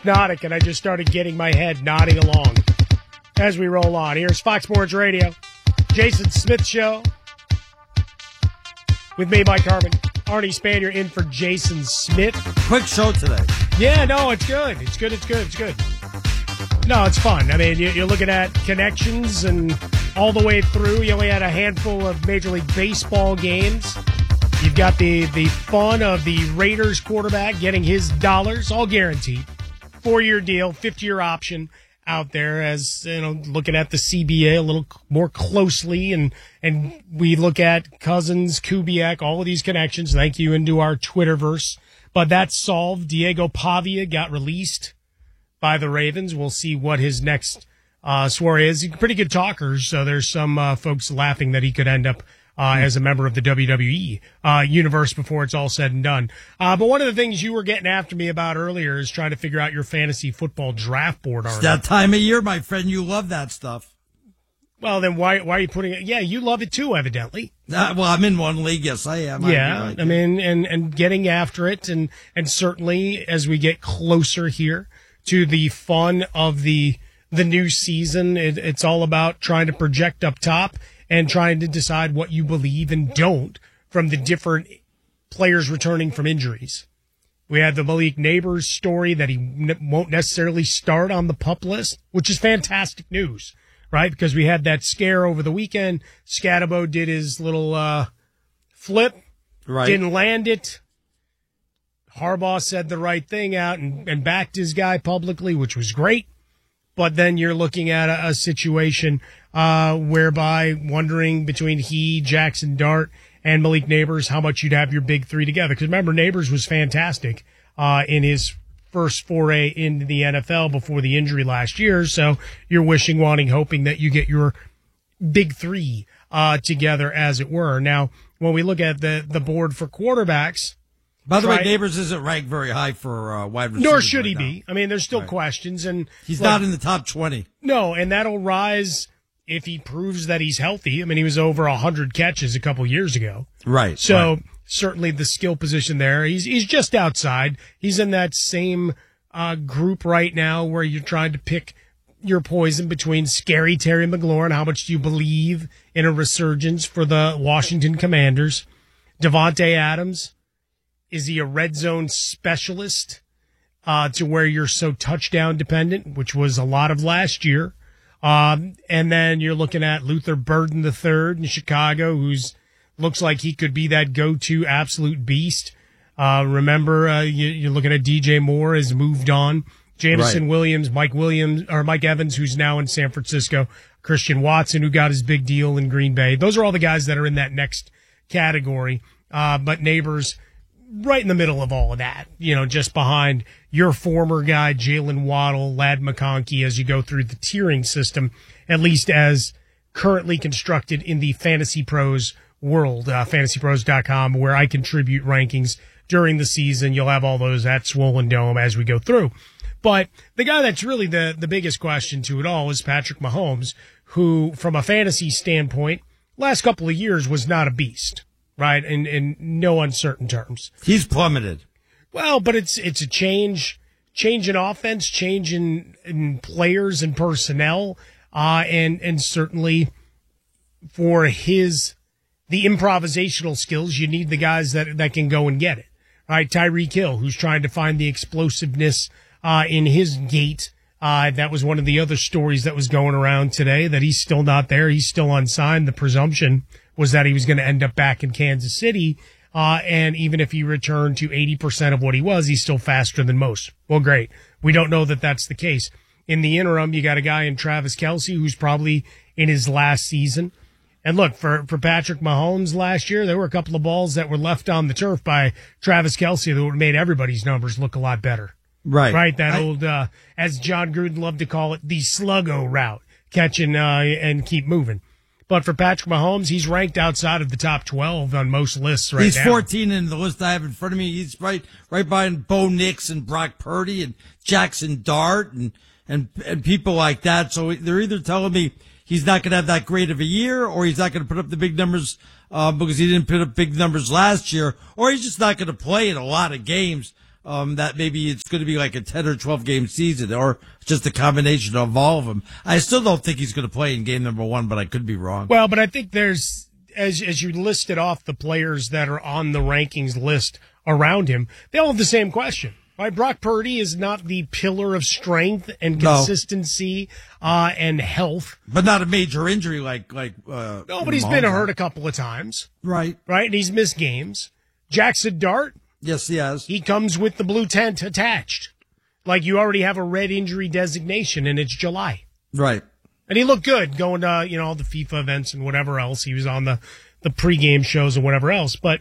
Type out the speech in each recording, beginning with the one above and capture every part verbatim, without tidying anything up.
hypnotic, and I just started getting my head nodding along as we roll on. Here's Fox Sports Radio, Jason Smith Show, with me, Mike Harmon. Arnie Spanier in for Jason Smith. Quick show today. Yeah, no, it's good. It's good, it's good, it's good. No, it's fun. I mean, you're looking at connections and all the way through. You only had a handful of Major League Baseball games. You've got the, the fun of the Raiders quarterback getting his dollars, all guaranteed. Four-year deal, fifth-year option out there as, you know, looking at the C B A a little more closely. And, and we look at Cousins, Kubiak, all of these connections. Thank you into our Twitterverse. But that's solved. Diego Pavia got released by the Ravens. We'll see what his next uh, soiree is. He's a pretty good talker, so there's some uh, folks laughing that he could end up uh, as a member of the W W E uh, universe before it's all said and done. Uh, but one of the things you were getting after me about earlier is trying to figure out your fantasy football draft board. It's that time of year, my friend. You love that stuff. Well, then why why are you putting it? Yeah, you love it too, evidently. Uh, well, I'm in one league. Yes, I am. Yeah, I, I mean, and, and getting after it, and, and certainly as we get closer here to the fun of the the new season, it, it's all about trying to project up top and trying to decide what you believe and don't from the different players returning from injuries. We had the Malik Neighbors story that he n- won't necessarily start on the PUP list, which is fantastic news, right? Because we had that scare over the weekend. Scatabo did his little uh, flip, right. Didn't land it. Harbaugh said the right thing out and, and backed his guy publicly, which was great. But then you're looking at a, a situation uh, whereby wondering between he, Jackson Dart, and Malik Neighbors how much you'd have your big three together. Because remember, Neighbors was fantastic uh, in his first foray into the N F L before the injury last year. So you're wishing, wanting, hoping that you get your big three uh, together, as it were. Now, when we look at the, the board for quarterbacks, by the Try, way, Neighbors isn't ranked very high for uh, wide receivers. Nor should right he now. be. I mean, there's still right. questions, and he's look, not in the top twenty. No, and that'll rise if he proves that he's healthy. I mean, he was over a hundred catches a couple years ago. Right. So right. certainly the skill position there. He's he's just outside. He's in that same uh, group right now where you're trying to pick your poison between scary Terry McLaurin. How much do you believe in a resurgence for the Washington Commanders? Devontae Adams. Is he a red zone specialist uh, to where you're so touchdown dependent, which was a lot of last year? Um, and then you're looking at Luther Burden the third in Chicago, who's looks like he could be that go-to absolute beast. Uh, remember, uh, you, you're looking at D J Moore has moved on. Jameson right. Williams, Mike Williams, or Mike Evans, who's now in San Francisco. Christian Watson, who got his big deal in Green Bay. Those are all the guys that are in that next category. Uh, but Neighbors, right in the middle of all of that, you know, just behind your former guy, Jalen Waddle, Ladd McConkey, as you go through the tiering system, at least as currently constructed in the Fantasy Pros world, uh, fantasy pros dot com, where I contribute rankings during the season. You'll have all those at Swollen Dome as we go through. But the guy that's really the, the biggest question to it all is Patrick Mahomes, who, from a fantasy standpoint, last couple of years was not a beast. Right, in, in no uncertain terms. He's plummeted. Well, but it's it's a change, change in offense, change in, in players and personnel, uh, and and certainly for his the improvisational skills, you need the guys that that can go and get it. Right, Tyreek Hill, who's trying to find the explosiveness uh, in his gait. Uh, that was one of the other stories that was going around today, that he's still not there. He's still unsigned. The presumption was that he was going to end up back in Kansas City. Uh, and even if he returned to eighty percent of what he was, he's still faster than most. Well, great. We don't know that that's the case. In the interim, you got a guy in Travis Kelce who's probably in his last season. And look, for, for Patrick Mahomes last year, there were a couple of balls that were left on the turf by Travis Kelce that would have made everybody's numbers look a lot better. Right. Right. That I, old, uh, as John Gruden loved to call it, the sluggo route, catching, uh, and keep moving. But for Patrick Mahomes, he's ranked outside of the top twelve on most lists right he's now. He's fourteen in the list I have in front of me. He's right, right behind Bo Nix and Brock Purdy and Jackson Dart and, and, and people like that. So they're either telling me he's not going to have that great of a year, or he's not going to put up the big numbers, uh, because he didn't put up big numbers last year, or he's just not going to play in a lot of games. um, that maybe it's going to be like a ten or twelve game season or just a combination of all of them. I still don't think he's going to play in game number one, but I could be wrong. Well, but I think there's, as as you listed off the players that are on the rankings list around him, they all have the same question. Right? Brock Purdy is not the pillar of strength and consistency no. uh, and health. But not a major injury like, like, uh, no, but he's been hurt a couple of times. Right. Right. And he's missed games. Jackson Dart. Yes, he has. He comes with the blue tent attached. Like you already have a red injury designation and it's July. Right. And he looked good going to, you know, all the FIFA events and whatever else. He was on the, the pregame shows and whatever else. But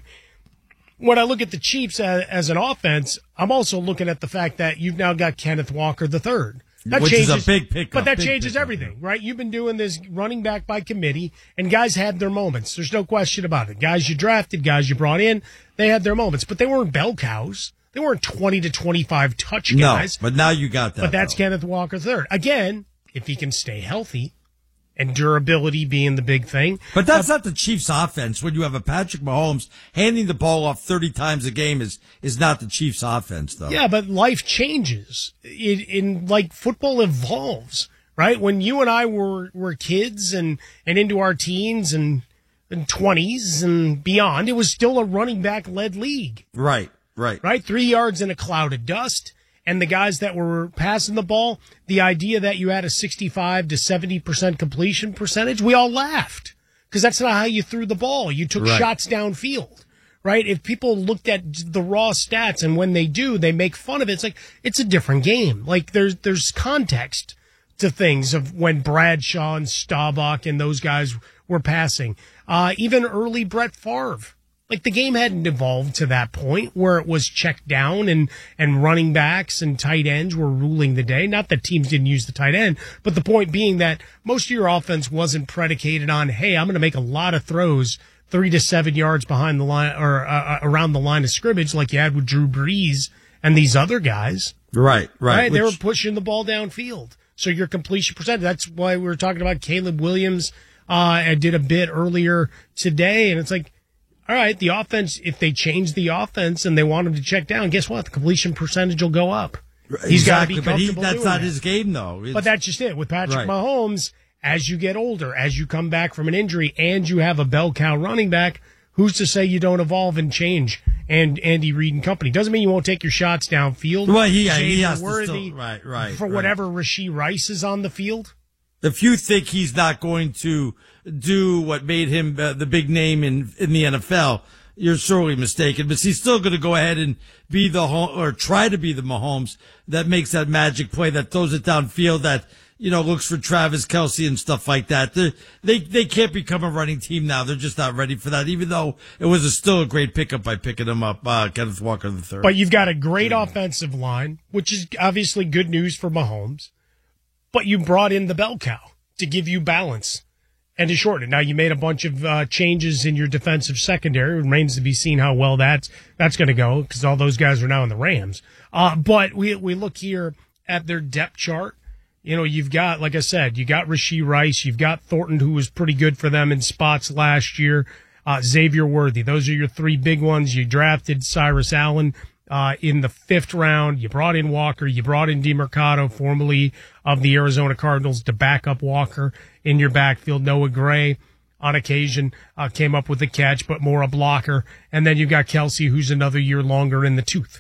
when I look at the Chiefs as, as an offense, I'm also looking at the fact that you've now got Kenneth Walker the third. That Which changes, is a big pickup. But that big changes pickup, everything, yeah. right? You've been doing this running back by committee, and guys had their moments. There's no question about it. Guys you drafted, guys you brought in, they had their moments. But they weren't bell cows. They weren't twenty to twenty-five touch guys. No, but now you got that. But that's though. Kenneth Walker third. Again, if he can stay healthy, and durability being the big thing. But that's uh, not the Chiefs' offense. When you have a Patrick Mahomes handing the ball off thirty times a game is is not the Chiefs' offense, though. Yeah, but life changes. In, in like football evolves, right? When you and I were were kids and and into our teens and and twenties and beyond, it was still a running back led league. Right, right, right. Three yards in a cloud of dust. And the guys that were passing the ball, the idea that you had a sixty-five to seventy percent completion percentage, we all laughed because that's not how you threw the ball. You took right. shots downfield, right? If people looked at the raw stats and when they do, they make fun of it. It's like, it's a different game. Like there's, there's context to things of when Bradshaw and Staubach and those guys were passing. Uh, even early Brett Favre. Like the game hadn't evolved to that point where it was checked down and, and running backs and tight ends were ruling the day. Not that teams didn't use the tight end, but the point being that most of your offense wasn't predicated on, hey, I'm going to make a lot of throws three to seven yards behind the line or uh, around the line of scrimmage like you had with Drew Brees and these other guys. Right, right. right? Which... They were pushing the ball downfield. So your completion percentage, that's why we were talking about Caleb Williams. Uh, I did a bit earlier today, and it's like, all right, the offense, if they change the offense and they want him to check down, guess what? The completion percentage will go up. He's exactly, got to be but he, comfortable that's doing not that. his game, though. It's, but that's just it. With Patrick right. Mahomes, as you get older, as you come back from an injury, and you have a bell cow running back, who's to say you don't evolve and change? And Andy Reid and company. Doesn't mean you won't take your shots downfield. Well, he, yeah, he has Worthy, to still, right, right. For right. whatever Rashee Rice is on the field. If you think he's not going to do what made him uh, the big name in, in the N F L, you're sorely mistaken, but he's still going to go ahead and be the home, or try to be the Mahomes that makes that magic play, that throws it downfield, that, you know, looks for Travis Kelce and stuff like that. They're, they they can't become a running team now. They're just not ready for that, even though it was a, still a great pickup by picking him up, uh, Kenneth Walker the third. But you've got a great yeah. offensive line, which is obviously good news for Mahomes, but you brought in the bell cow to give you balance and to shorten it. Now, you made a bunch of uh, changes in your defensive secondary. It remains to be seen how well that's, that's going to go because all those guys are now in the Rams. Uh, but we we look here at their depth chart. You know, you've got, like I said, you got Rashee Rice. You've got Thornton, who was pretty good for them in spots last year. Uh, Xavier Worthy. Those are your three big ones. You drafted Cyrus Allen uh, in the fifth round. You brought in Walker. You brought in DeMercado, formerly of the Arizona Cardinals, to back up Walker in your backfield. Noah Gray, on occasion, uh, came up with a catch, but more a blocker. And then you've got Kelce, who's another year longer in the tooth.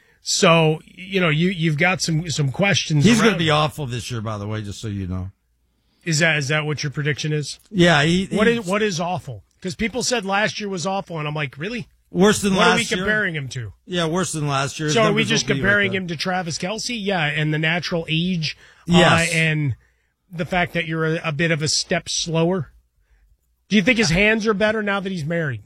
So, you know, you, you've got some, some questions. He's going to be awful this year, by the way, just so you know. Is that, is that what your prediction is? Yeah. He, what is, what is awful? Because people said last year was awful, and I'm like, really? Worse than what last year? What are we comparing year? him to? Yeah, worse than last year. His so are we just comparing like him to Travis Kelce? Yeah, and the natural age. Yes. Uh, and the fact that you're a, a bit of a step slower. Do you think his hands are better now that he's married?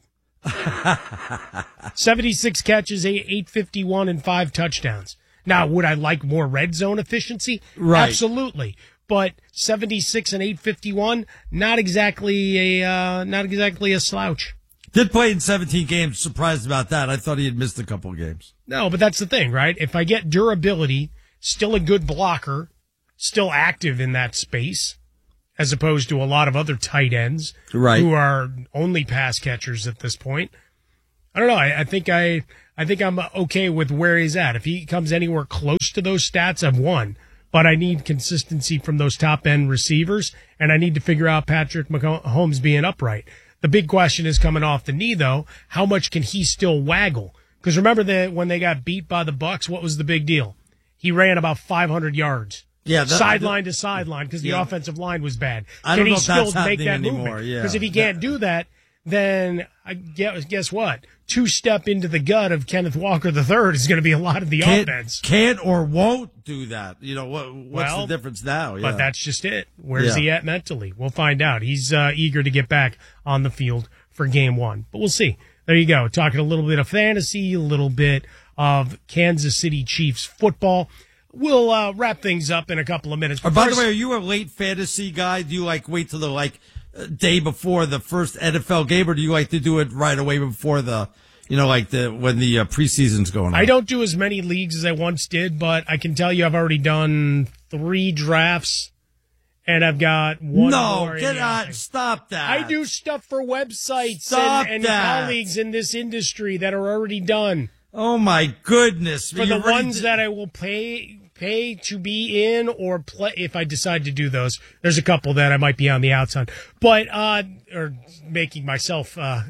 seventy-six catches, eight fifty-one, and five touchdowns. Now, would I like more red zone efficiency? Right. Absolutely. But seventy-six and eight fifty-one, not exactly a uh, not exactly a slouch. Did play in seventeen games. Surprised about that. I thought he had missed a couple of games. No, but that's the thing, right? If I get durability, still a good blocker, still active in that space, as opposed to a lot of other tight ends right. who are only pass catchers at this point. I don't know. I, I think I I think I'm okay with where he's at. If he comes anywhere close to those stats, I've won. But I need consistency from those top-end receivers, and I need to figure out Patrick Mahomes being upright. The big question is coming off the knee, though. How much can he still waggle? Because remember that when they got beat by the Bucs, what was the big deal? He ran about five hundred yards. Yeah, that, sideline to sideline because the yeah. offensive line was bad. I Can don't he know if still that's make that anymore. movement? Yeah. Because if he can't do that, then I guess, guess what? Two step into the gut of Kenneth Walker the third is going to be a lot of the can't, offense. Can't or won't do that. You know what? What's well, the difference now? Yeah. But that's just it. Where's yeah. he at mentally? We'll find out. He's uh, eager to get back on the field for game one, but we'll see. There you go. Talking a little bit of fantasy, a little bit of Kansas City Chiefs football. We'll uh, wrap things up in a couple of minutes. Or by the way, are you a late fantasy guy? Do you like wait till the like day before the first N F L game, or do you like to do it right away before the, you know, like the when the uh, preseason's going on? I don't do as many leagues as I once did, but I can tell you I've already done three drafts, and I've got one no, more. get out! Stop that! I do stuff for websites Stop and, and that. colleagues in this industry that are already done. Oh my goodness! For the ones did... that I will pay pay to be in or play if I decide to do those. There's a couple that I might be on the outs on, but uh, or making myself uh,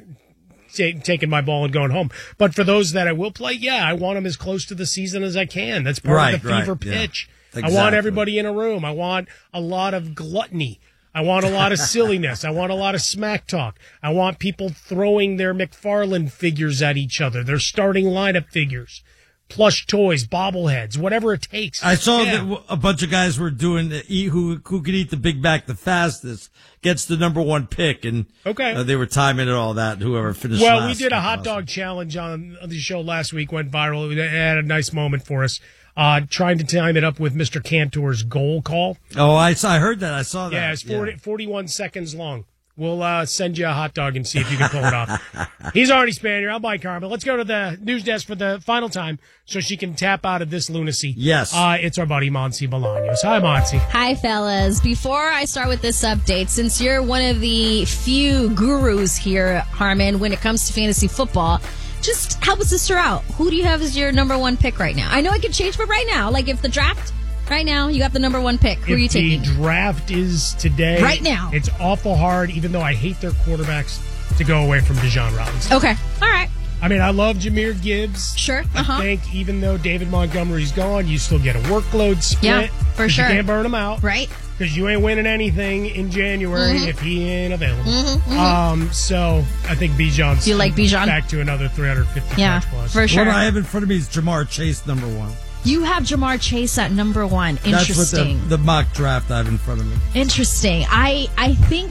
t- taking my ball and going home. But for those that I will play, yeah, I want them as close to the season as I can. That's part right, of the fever right, pitch. Yeah. Exactly. I want everybody in a room. I want a lot of gluttony. I want a lot of silliness. I want a lot of smack talk. I want people throwing their McFarlane figures at each other, their starting lineup figures, plush toys, bobbleheads, whatever it takes. I saw yeah. that a bunch of guys were doing the eat who who could eat the Big Mac the fastest gets the number one pick, and okay. uh, they were timing it all that. Whoever finished. Well, last we did a hot dog challenge on the show last week. Went viral. It had a nice moment for us. Uh, trying to time it up with Mister Cantor's goal call. Oh, I saw, I heard that. I saw that. Yeah, it's forty, yeah. forty-one seconds long. We'll uh, send you a hot dog and see if you can pull it off. He's Arnie Spanier. I'm Mike Carmen. Let's go to the news desk for the final time so she can tap out of this lunacy. Yes. Uh, it's our buddy, Monsi Bolaños. Hi, Monsi. Hi, fellas. Before I start with this update, since you're one of the few gurus here, Harmon, when it comes to fantasy football, just help a sister out. Who do you have as your number one pick right now? I know it could change, but right now, like if the draft, right now, you got the number one pick. Who if are you taking? The draft is today. Right now. It's awful hard, even though I hate their quarterbacks, to go away from Bijan Robinson. Okay. All right. I mean, I love Jahmyr Gibbs. Sure. Uh-huh. I think even though David Montgomery's gone, you still get a workload split. Yeah, for sure. You can't burn him out. Right. Because you ain't winning anything in January mm-hmm. if he ain't available. Mm-hmm, mm-hmm. Um, so I think Bijan's Do you like Bijan? back to another three hundred fifty yeah, catch plus. For sure. What I have in front of me is Jamar Chase, number one. You have Jamar Chase at number one. Interesting. That's what the, the mock draft I have in front of me. Interesting. I I think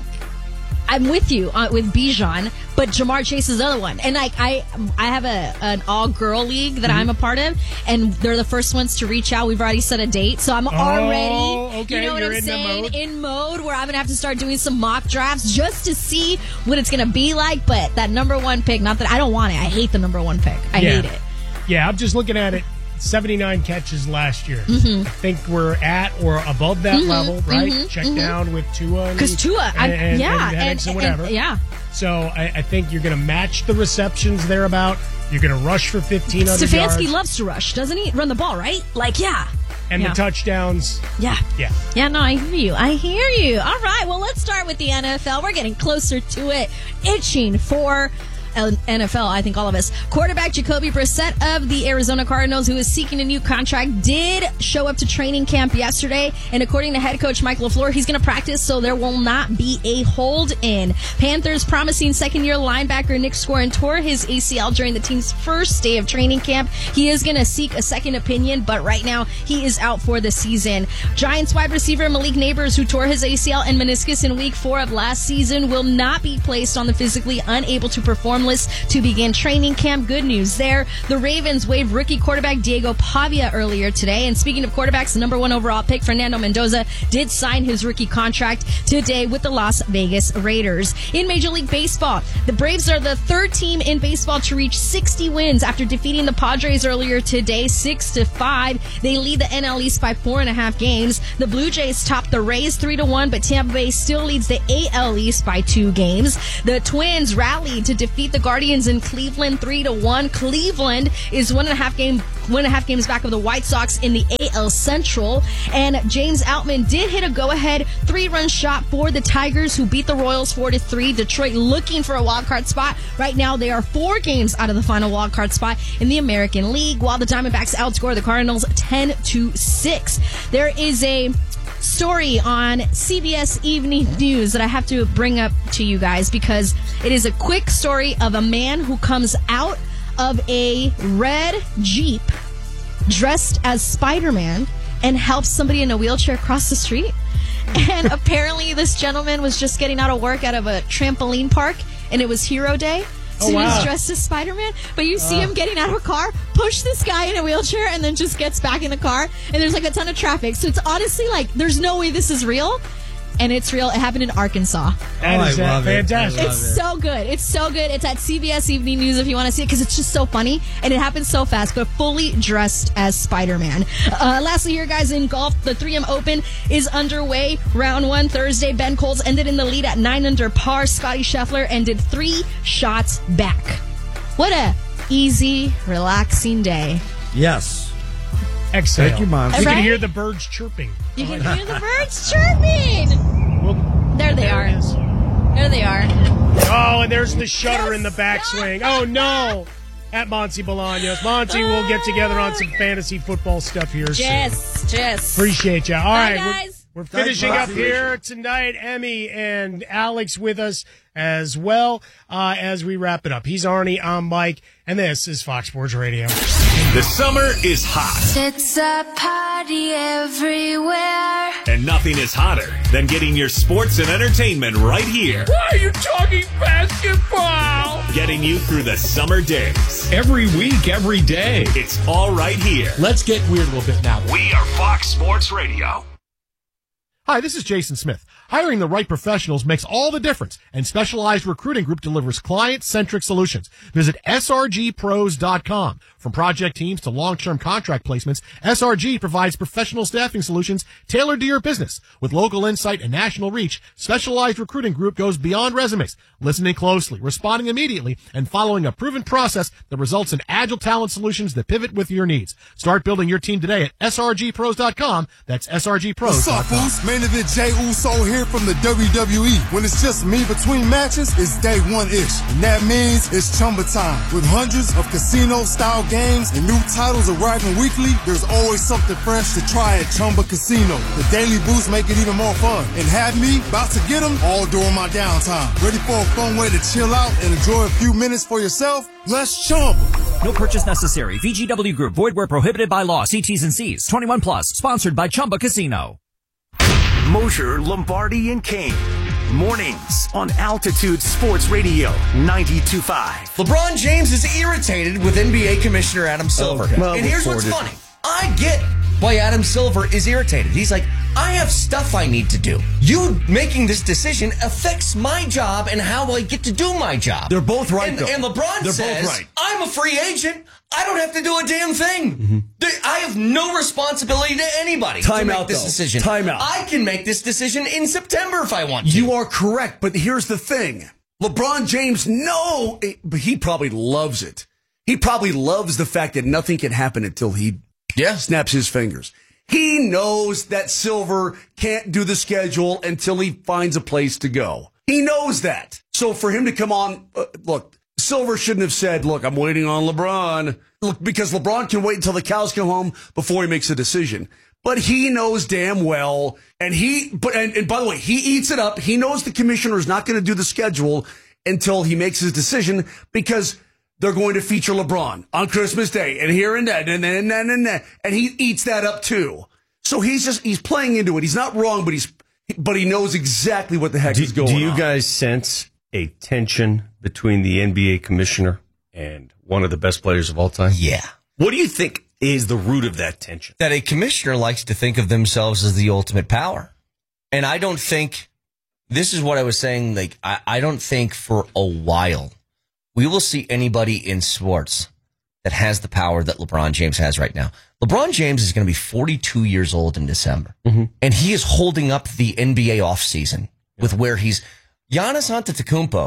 I'm with you uh, with Bijan, but Jamar Chase is the other one. And like I I have a an all girl league that mm-hmm. I'm a part of, and they're the first ones to reach out. We've already set a date, so I'm oh, already okay. you know what You're I'm in saying mode. in mode where I'm gonna have to start doing some mock drafts just to see what it's gonna be like. But that number one pick, not that I don't want it. I hate the number one pick. I yeah. hate it. Yeah, I'm just looking at it. seventy-nine catches last year. Mm-hmm. I think we're at or above that mm-hmm, level, right? Mm-hmm, Check mm-hmm. down with Tua. Because Tua, and, and, yeah, and, and, and whatever. And, yeah. So I, I think you're going to match the receptions thereabout. You're going to rush for fifteen hundred yards. Stefanski loves to rush, doesn't he? Run the ball, right? Like, yeah. And yeah. the touchdowns. Yeah. Yeah. Yeah, no, I hear you. I hear you. All right, well, let's start with the N F L. We're getting closer to it. Itching for N F L, I think all of us. Quarterback Jacoby Brissett of the Arizona Cardinals, who is seeking a new contract, did show up to training camp yesterday, and according to head coach Mike LaFleur, he's going to practice, so there will not be a hold-in. Panthers promising second-year linebacker Nick Scorin tore his A C L during the team's first day of training camp. He is going to seek a second opinion, but right now he is out for the season. Giants wide receiver Malik Nabers, who tore his A C L and meniscus in week four of last season, will not be placed on the physically unable to perform list to begin training camp. Good news there. The Ravens waived rookie quarterback Diego Pavia earlier today. And speaking of quarterbacks, the number one overall pick, Fernando Mendoza, did sign his rookie contract today with the Las Vegas Raiders. In Major League Baseball, the Braves are the third team in baseball to reach sixty wins after defeating the Padres earlier today, six to five. They lead the N L East by four and a half games. The Blue Jays top the Rays three to one, but Tampa Bay still leads the A L East by two games. The Twins rallied to defeat the the Guardians in Cleveland three to one. Cleveland is one and a half game one and a half games back of the White Sox in the A L Central. And James Outman did hit a go-ahead three-run shot for the Tigers, who beat the Royals four to three. Detroit looking for a wild card spot. Right now, they are four games out of the final wild card spot in the American League, while the Diamondbacks outscore the Cardinals ten to six. There is a story on C B S Evening News that I have to bring up to you guys because it is a quick story of a man who comes out of a red Jeep dressed as Spider-Man and helps somebody in a wheelchair cross the street. And apparently this gentleman was just getting out of work out of a trampoline park, and it was Hero Day. So Oh, wow. he's dressed as Spider-Man, but you see him getting out of a car, push this guy in a wheelchair, and then just gets back in the car. And there's like a ton of traffic. So it's honestly like, there's no way this is real. And it's real. It happened in Arkansas. That Oh, is I uh, love it. fantastic. I love It's so good. It's so good. It's at C B S Evening News if you want to see it, because it's just so funny and it happens so fast, but fully dressed as Spider-Man. Uh, lastly here, guys, in golf, the three M Open is underway. Round one Thursday, Ben Coles ended in the lead at nine under par. Scotty Scheffler ended three shots back. What a easy, relaxing day. Yes. Exhale. Thank you, Mom. You Right? can hear the birds chirping. You can hear the birds chirping. Well, There they there are. it is. There they are. Oh, and there's the shutter in the backswing. Oh, no. At Monty Bolaños. Monty, we'll get together on some fantasy football stuff here soon. Yes, yes. Appreciate you. All Bye, right. we're- guys. We're, Thanks, finishing up Monty. here tonight. Emmy and Alex with us as well uh, as we wrap it up. He's Arnie, I'm Mike, and this is Fox Sports Radio. The summer is hot, It's a party everywhere. and nothing is hotter than getting your sports and entertainment right here. Why are you talking basketball? Getting you through the summer days. Every week, every day. It's all right here. Let's get weird a little bit now. We are Fox Sports Radio. Hi, this is Jason Smith. Hiring the right professionals makes all the difference, and Specialized Recruiting Group delivers client-centric solutions. Visit S R G pros dot com. From project teams to long-term contract placements, S R G provides professional staffing solutions tailored to your business. With local insight and national reach, Specialized Recruiting Group goes beyond resumes, listening closely, responding immediately, and following a proven process that results in agile talent solutions that pivot with your needs. Start building your team today at S R G pros dot com. That's S R G pros dot com. What's up, fools? Main event Jay Uso here from the W W E. When it's just me between matches, it's day one-ish. And that means it's Chumba time. With hundreds of casino-style games and new titles arriving weekly, there's always something fresh to try at Chumba Casino. The daily boosts make it even more fun. And have me about to get them all during my downtime. Ready for a fun way to chill out and enjoy a few minutes for yourself? Let's Chumba. No purchase necessary. V G W Group. Void where prohibited by law. See T's and C's. twenty-one plus. Sponsored by Chumba Casino. Mosher, Lombardi, and King. Mornings on Altitude Sports Radio ninety-two point five. LeBron James is irritated with N B A Commissioner Adam Silver. Okay. Well, and here's what's reported. funny. I get why Adam Silver is irritated. He's like, I have stuff I need to do. You making this decision affects my job and how I get to do my job. They're both right, And, though. and LeBron They're says, both right. I'm a free agent. I don't have to do a damn thing. Mm-hmm. They- I have no responsibility to anybody Time to make out, this though. decision. Time out. I can make this decision in September if I want to. You are correct, but here's the thing. LeBron James, no, but he probably loves it. He probably loves the fact that nothing can happen until he Yeah. snaps his fingers. He knows that Silver can't do the schedule until he finds a place to go. He knows that. So for him to come on, uh, look, Silver shouldn't have said, look, I'm waiting on LeBron. Look, because LeBron can wait until the cows come home before he makes a decision. But he knows damn well, and he, but, and, and by the way, he eats it up. He knows the commissioner is not going to do the schedule until he makes his decision because they're going to feature LeBron on Christmas Day and here and that and then and, and, and, and he eats that up too. So he's just, he's playing into it. He's not wrong, but he's, but he knows exactly what the heck do, is going on. Do you on. guys sense a tension between the N B A commissioner and one of the best players of all time? Yeah. What do you think is the root of that tension? That a commissioner likes to think of themselves as the ultimate power. And I don't think, this is what I was saying, like, I, I don't think for a while we will see anybody in sports that has the power that LeBron James has right now. LeBron James is going to be forty-two years old in December. Mm-hmm. And he is holding up the N B A offseason with where he's, Giannis Antetokounmpo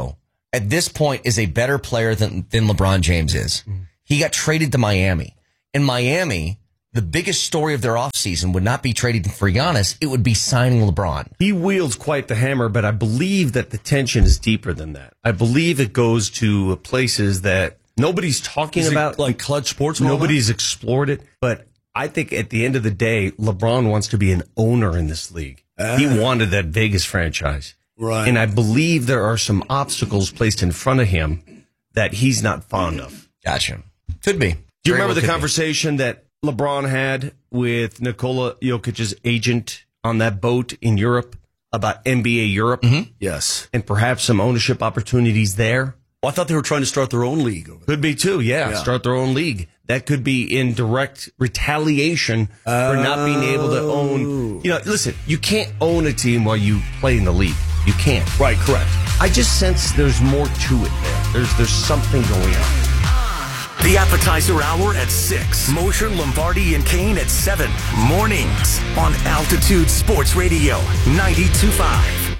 at this point is a better player than, than LeBron James is. Mm. He got traded to Miami. In Miami, the biggest story of their offseason would not be trading for Giannis. It would be signing LeBron. He wields quite the hammer, but I believe that the tension is deeper than that. I believe it goes to places that nobody's talking is about. Like Clutch Sports? Nobody's explored it. But I think at the end of the day, LeBron wants to be an owner in this league. Uh, he wanted that Vegas franchise. Right. And I believe there are some obstacles placed in front of him that he's not fond of. Gotcha. Could be. Do you Very remember well the conversation be. that LeBron had with Nikola Jokic's agent on that boat in Europe about N B A Europe? Mm-hmm. Yes. And perhaps some ownership opportunities there? Well, I thought they were trying to start their own league. Over there. Could be too, yeah, yeah. Start their own league. That could be in direct retaliation oh. for not being able to own. You know, listen, you can't own a team while you play in the league. You can't. Right, correct. I just sense there's more to it there. There's, there's something going on. The appetizer hour at six. Mosher, Lombardi, and Kane at seven. Mornings on Altitude Sports Radio ninety-two point five.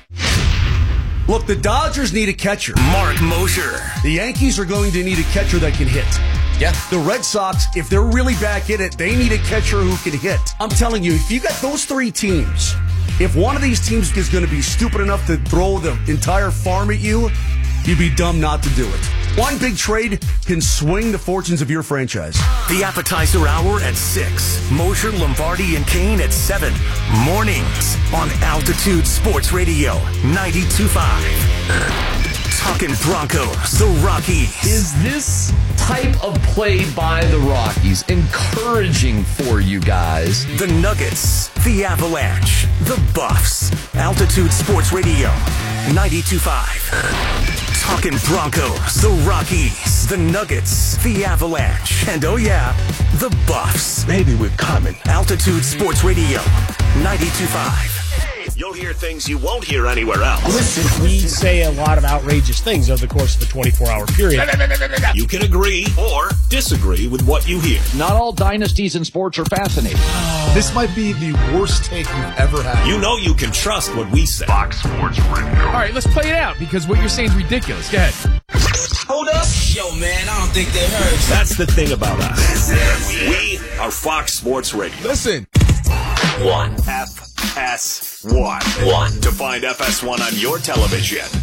Look, the Dodgers need a catcher. Mark Mosher. The Yankees are going to need a catcher that can hit. Yeah. The Red Sox, if they're really back in it, they need a catcher who can hit. I'm telling you, if you got those three teams, if one of these teams is going to be stupid enough to throw the entire farm at you, you'd be dumb not to do it. One big trade can swing the fortunes of your franchise. The appetizer hour at six. Mosher, Lombardi, and Kane at seven. Mornings on Altitude Sports Radio ninety-two point five. Talking Broncos, the Rockies. Is this type of play by the Rockies encouraging for you guys? The Nuggets, the Avalanche, the Buffs. Altitude Sports Radio ninety-two point five. Talking Broncos, the Rockies, the Nuggets, the Avalanche, and oh yeah, the Buffs. Maybe we're coming. Altitude Sports Radio ninety-two point five. You'll hear things you won't hear anywhere else. Listen, we say a lot of outrageous things over the course of a twenty-four hour period. You can agree or disagree with what you hear. Not all dynasties in sports are fascinating. This might be the worst take you've ever had. You know you can trust what we say. Fox Sports Radio. All right, let's play it out because what you're saying is ridiculous. Go ahead. Hold up. Yo, man, I don't think they heard. That's the thing about us. We are Fox Sports Radio. Listen. One. F S one. One. To find F S one on your television,